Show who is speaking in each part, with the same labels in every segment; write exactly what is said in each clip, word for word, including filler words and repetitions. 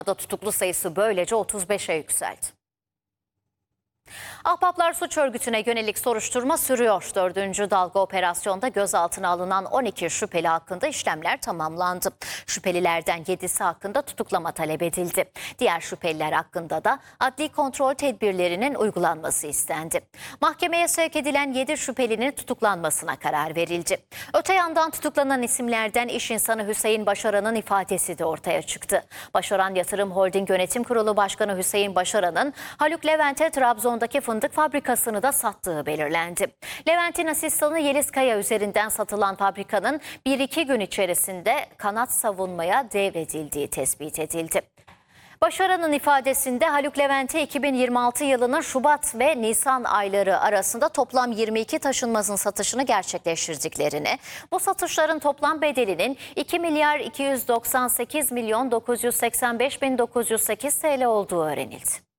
Speaker 1: Tutuklu sayısı böylece otuz beşe yükseldi. Ahbaplar suç örgütüne yönelik soruşturma sürüyor. Dördüncü dalga operasyonda gözaltına alınan on iki şüpheli hakkında işlemler tamamlandı. Şüphelilerden yedisi hakkında tutuklama talep edildi. Diğer şüpheliler hakkında da adli kontrol tedbirlerinin uygulanması istendi. Mahkemeye sevk edilen yedi şüphelinin tutuklanmasına karar verildi. Öte yandan tutuklanan isimlerden iş insanı Hüseyin Başaran'ın ifadesi de ortaya çıktı. Başaran Yatırım Holding Yönetim Kurulu Başkanı Hüseyin Başaran'ın Haluk Levent'e Trabzon'daki fındık fabrikasını da sattığı belirlendi. Levent'in asistanı Yeliz Kaya üzerinden satılan fabrikanın bir iki gün içerisinde kanat savunmaya devredildiği tespit edildi. Başaran'ın ifadesinde Haluk Levent'e iki bin yirmi altı yılının Şubat ve Nisan ayları arasında toplam yirmi iki taşınmazın satışını gerçekleştirdiklerini, bu satışların toplam bedelinin iki milyar iki yüz doksan sekiz milyon dokuz yüz seksen beş bin dokuz yüz sekiz T L olduğu öğrenildi.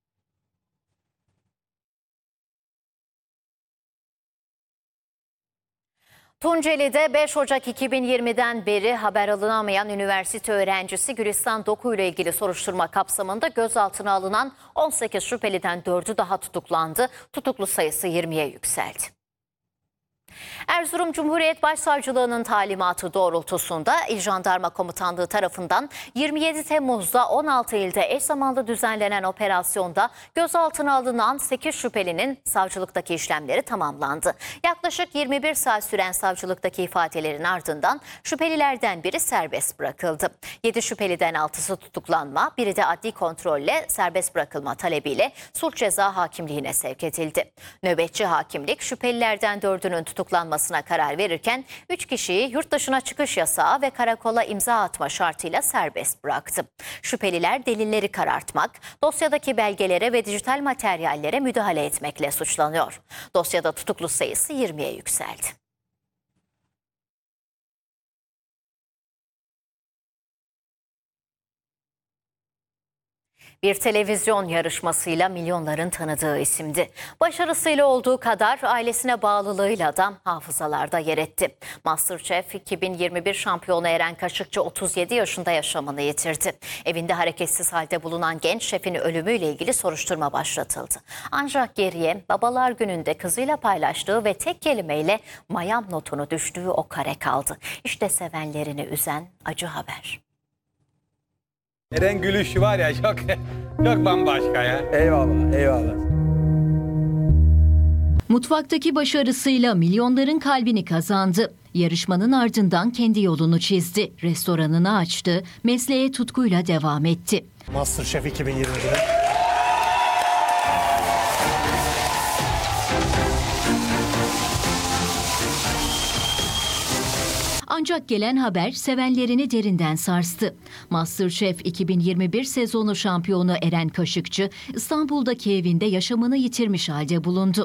Speaker 1: Tunceli'de beş Ocak iki bin yirmiden beri haber alınamayan üniversite öğrencisi Gülistan Doku ile ilgili soruşturma kapsamında gözaltına alınan on sekiz şüpheliden dördü daha tutuklandı. Tutuklu sayısı yirmiye yükseldi. Erzurum Cumhuriyet Başsavcılığı'nın talimatı doğrultusunda İl Jandarma Komutanlığı tarafından yirmi yedi Temmuz'da on altı ilde eş zamanlı düzenlenen operasyonda gözaltına alınan sekiz şüphelinin savcılıktaki işlemleri tamamlandı. Yaklaşık yirmi bir saat süren savcılıktaki ifadelerin ardından şüphelilerden biri serbest bırakıldı. yedi şüpheliden altısı tutuklanma, biri de adli kontrolle serbest bırakılma talebiyle Sulh Ceza Hakimliği'ne sevk edildi. Nöbetçi hakimlik şüphelilerden dördünün tutuklanmasına karar verirken üç kişiyi yurt dışına çıkış yasağı ve karakola imza atma şartıyla serbest bıraktı. Şüpheliler delilleri karartmak, dosyadaki belgelere ve dijital materyallere müdahale etmekle suçlanıyor. Dosyada tutuklu sayısı yirmiye yükseldi. Bir televizyon yarışmasıyla milyonların tanıdığı isimdi. Başarısıyla olduğu kadar ailesine bağlılığıyla da hafızalarda yer etti. MasterChef iki bin yirmi bir şampiyonu Eren Kaşıkçı otuz yedi yaşında yaşamını yitirdi. Evinde hareketsiz halde bulunan genç şefin ölümüyle ilgili soruşturma başlatıldı. Ancak geriye Babalar Günü'nde kızıyla paylaştığı ve tek kelimeyle mayam notunu düştüğü o kare kaldı. İşte sevenlerini üzen acı haber.
Speaker 2: Eren gülüşü var ya çok çok bambaşka ya.
Speaker 3: Eyvallah, eyvallah.
Speaker 4: Mutfaktaki başarısıyla milyonların kalbini kazandı. Yarışmanın ardından kendi yolunu çizdi. Restoranını açtı, mesleğe tutkuyla devam etti.
Speaker 3: MasterChef iki bin yirmi bir.
Speaker 4: Ancak gelen haber sevenlerini derinden sarstı. MasterChef iki bin yirmi bir sezonu şampiyonu Eren Kaşıkçı İstanbul'daki evinde yaşamını yitirmiş halde bulundu.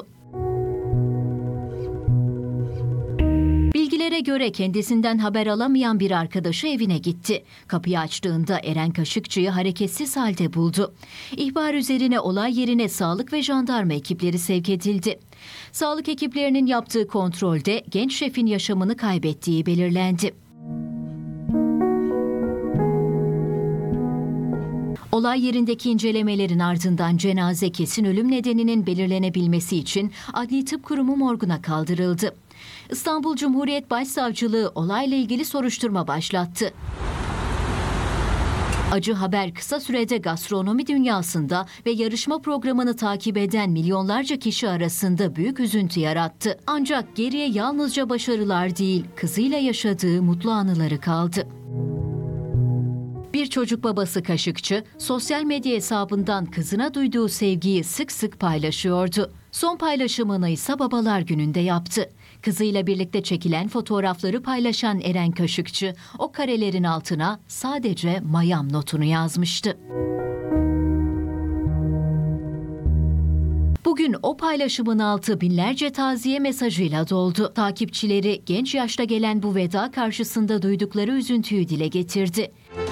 Speaker 4: Bilgilere göre kendisinden haber alamayan bir arkadaşı evine gitti. Kapıyı açtığında Eren Kaşıkçı'yı hareketsiz halde buldu. İhbar üzerine olay yerine sağlık ve jandarma ekipleri sevk edildi. Sağlık ekiplerinin yaptığı kontrolde genç şefin yaşamını kaybettiği belirlendi. Olay yerindeki incelemelerin ardından cenaze kesin ölüm nedeninin belirlenebilmesi için Adli Tıp Kurumu morguna kaldırıldı. İstanbul Cumhuriyet Başsavcılığı olayla ilgili soruşturma başlattı. Acı haber kısa sürede gastronomi dünyasında ve yarışma programını takip eden milyonlarca kişi arasında büyük üzüntü yarattı. Ancak geriye yalnızca başarılar değil, kızıyla yaşadığı mutlu anıları kaldı. Bir çocuk babası Kaşıkçı, sosyal medya hesabından kızına duyduğu sevgiyi sık sık paylaşıyordu. Son paylaşımını ise Babalar Günü'nde yaptı. Kızıyla birlikte çekilen fotoğrafları paylaşan Eren Kaşıkçı, o karelerin altına sadece mayam notunu yazmıştı. Bugün o paylaşımın altı binlerce taziye mesajıyla doldu. Takipçileri genç yaşta gelen bu veda karşısında duydukları üzüntüyü dile getirdi.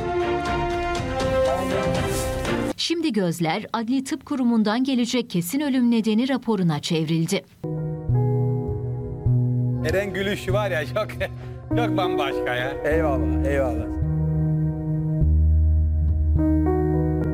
Speaker 4: Şimdi gözler Adli Tıp Kurumu'ndan gelecek kesin ölüm nedeni raporuna çevrildi.
Speaker 2: Eren gülüşü var ya çok çok bambaşka ya.
Speaker 3: Eyvallah, eyvallah.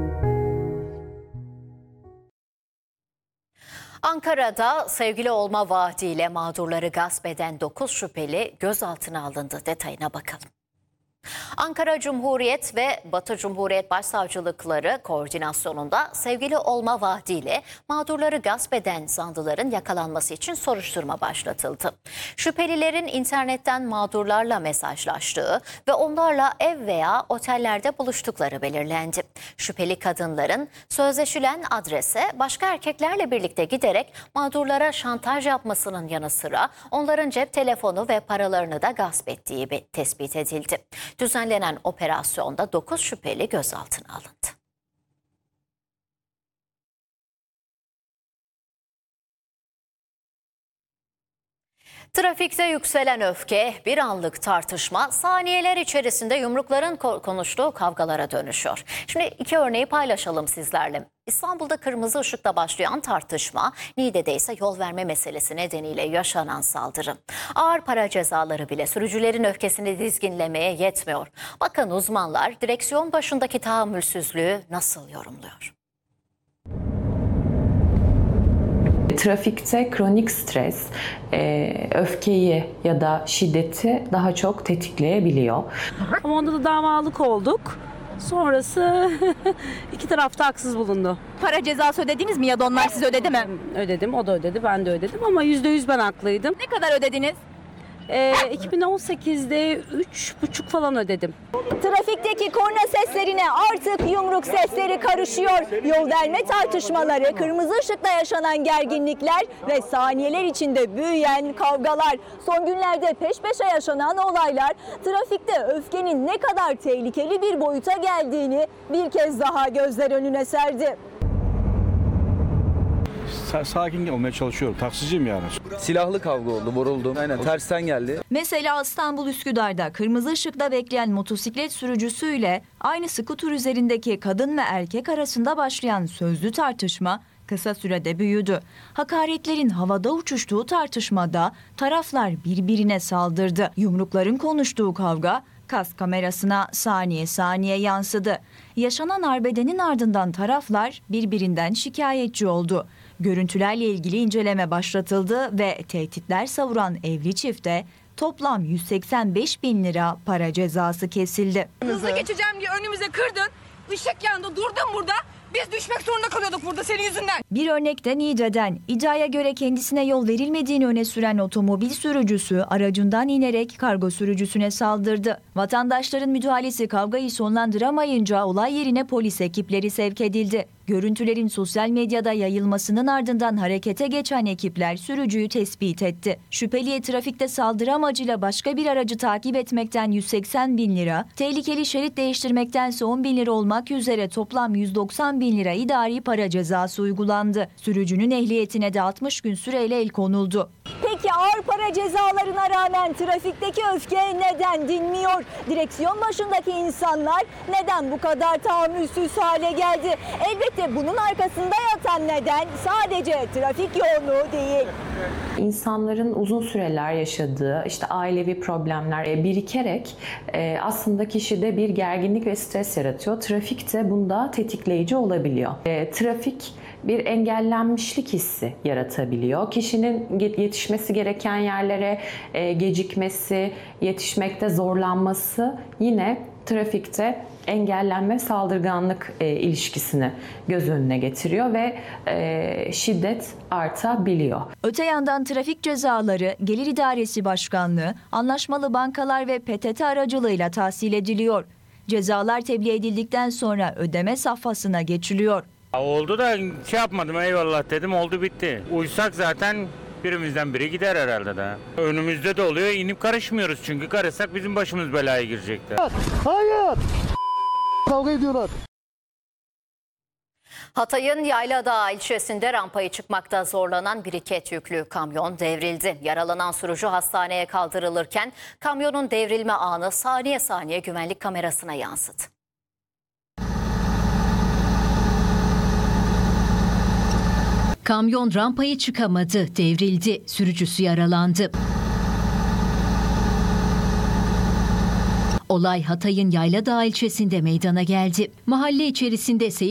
Speaker 1: Ankara'da sevgili olma vaadiyle mağdurları gasp eden dokuz şüpheli gözaltına alındı. Detayına bakalım. Ankara Cumhuriyet ve Batı Cumhuriyet Başsavcılıkları koordinasyonunda sevgili olma vaadiyle mağdurları gasp eden zanlıların yakalanması için soruşturma başlatıldı. Şüphelilerin internetten mağdurlarla mesajlaştığı ve onlarla ev veya otellerde buluştukları belirlendi. Şüpheli kadınların sözleşilen adrese başka erkeklerle birlikte giderek mağdurlara şantaj yapmasının yanı sıra onların cep telefonu ve paralarını da gasp ettiği tespit edildi. Düzenlenen operasyonda dokuz şüpheli gözaltına alındı. Trafikte yükselen öfke, bir anlık tartışma, saniyeler içerisinde yumrukların konuştuğu kavgalara dönüşüyor. Şimdi iki örneği paylaşalım sizlerle. İstanbul'da kırmızı ışıkta başlayan tartışma, Niğde'de ise yol verme meselesi nedeniyle yaşanan saldırı. Ağır para cezaları bile sürücülerin öfkesini dizginlemeye yetmiyor. Bakın uzmanlar direksiyon başındaki tahammülsüzlüğü nasıl yorumluyor?
Speaker 5: Trafikte kronik stres, öfkeyi ya da şiddeti daha çok tetikleyebiliyor.
Speaker 6: Ama onda da davalık olduk. Sonrası iki tarafta haksız bulundu.
Speaker 7: Para cezası ödediniz mi ya da onlar size ödedi mi?
Speaker 6: Ödedim, o da ödedi, ben de ödedim ama yüzde yüz ben haklıydım.
Speaker 7: Ne kadar ödediniz?
Speaker 6: Ee, iki bin on sekizde üç buçuk falan ödedim.
Speaker 8: Trafikteki korna seslerine artık yumruk sesleri karışıyor. Yol verme tartışmaları, kırmızı ışıkta yaşanan gerginlikler ve saniyeler içinde büyüyen kavgalar. Son günlerde peş peşe yaşanan olaylar trafikte öfkenin ne kadar tehlikeli bir boyuta geldiğini bir kez daha gözler önüne serdi.
Speaker 3: Sakin olmaya çalışıyorum. Taksiciyim yani.
Speaker 9: Silahlı kavga oldu, vuruldum. Aynen tersten geldi.
Speaker 7: Mesela İstanbul Üsküdar'da kırmızı ışıkta bekleyen motosiklet sürücüsüyle aynı skuter üzerindeki kadın ve erkek arasında başlayan sözlü tartışma kısa sürede büyüdü. Hakaretlerin havada uçuştuğu tartışmada taraflar birbirine saldırdı. Yumrukların konuştuğu kavga kas kamerasına saniye saniye yansıdı. Yaşanan arbedenin ardından taraflar birbirinden şikayetçi oldu. Görüntülerle ilgili inceleme başlatıldı ve tehditler savuran evli çifte toplam yüz seksen beş bin lira para cezası kesildi.
Speaker 10: Hızlı geçeceğim diye önümüze kırdın. Işık yandı, durdun burada. Biz düşmek zorunda kalıyorduk burada senin yüzünden.
Speaker 7: Bir örnek de Niğde'den. İddiaya göre kendisine yol verilmediğini öne süren otomobil sürücüsü aracından inerek kargo sürücüsüne saldırdı. Vatandaşların müdahalesi kavgayı sonlandıramayınca olay yerine polis ekipleri sevk edildi. Görüntülerin sosyal medyada yayılmasının ardından harekete geçen ekipler sürücüyü tespit etti. Şüpheliye trafikte saldırı amacıyla başka bir aracı takip etmekten yüz seksen bin lira, tehlikeli şerit değiştirmektense on bin lira olmak üzere toplam yüz doksan bin lira idari para cezası uygulandı. Sürücünün ehliyetine de altmış gün süreyle el konuldu.
Speaker 8: Peki ağır para cezalarına rağmen trafikteki öfke neden dinmiyor? Direksiyon başındaki insanlar neden bu kadar tahammülsüz hale geldi? Elbette bunun arkasında yatan neden sadece trafik yoğunluğu değil.
Speaker 5: İnsanların uzun süreler yaşadığı işte ailevi problemler birikerek aslında kişide bir gerginlik ve stres yaratıyor. Trafik de bunda tetikleyici olabiliyor. Trafik bir engellenmişlik hissi yaratabiliyor. Kişinin yetişmesi gereken yerlere gecikmesi, yetişmekte zorlanması yine trafikte engellenme saldırganlık e, ilişkisini göz önüne getiriyor ve e, şiddet artabiliyor.
Speaker 7: Öte yandan trafik cezaları Gelir İdaresi Başkanlığı, anlaşmalı bankalar ve P T T aracılığıyla tahsil ediliyor. Cezalar tebliğ edildikten sonra ödeme safhasına geçiliyor.
Speaker 11: Oldu da şey yapmadım, eyvallah dedim, oldu bitti. Uysak zaten birimizden biri gider herhalde de. Önümüzde de oluyor, inip karışmıyoruz çünkü karışsak bizim başımız belaya girecekti.
Speaker 3: Hayır! Kavga ediyorlar.
Speaker 1: Hatay'ın Yayladağ ilçesinde rampayı çıkmakta zorlanan biriket yüklü kamyon devrildi. Yaralanan sürücü hastaneye kaldırılırken kamyonun devrilme anı saniye saniye güvenlik kamerasına yansıdı.
Speaker 4: Kamyon rampayı çıkamadı, devrildi. Sürücüsü yaralandı. Olay Hatay'ın Yayladağ ilçesinde meydana geldi. Mahalle içerisinde seyir